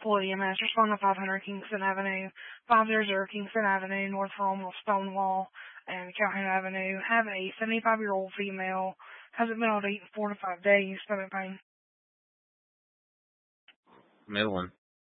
Floyd EMS, respond to 500 Kingston Avenue, 500 Kingston Avenue, North Harlem, Stonewall, and Calhoun Avenue. Have a 75-year-old female, hasn't been able to eat in 4 to 5 days, stomach pain. Middling.